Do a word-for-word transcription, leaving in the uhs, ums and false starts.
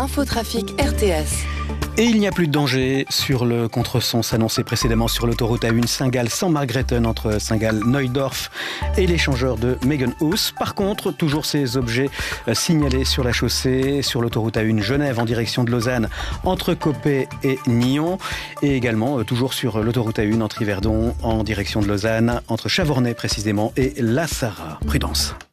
Infotrafic R T S. Et il n'y a plus de danger sur le contresens annoncé précédemment sur l'autoroute A un Saint-Gall-Saint-Margrethen entre Saint-Gall-Neudorf et l'échangeur de Megenhus. Par contre, toujours ces objets signalés sur la chaussée, sur l'autoroute A un Genève en direction de Lausanne entre Coppet et Nyon. Et également toujours sur l'autoroute A un entre Yverdon en direction de Lausanne entre Chavornay précisément et La Sarraz. Prudence.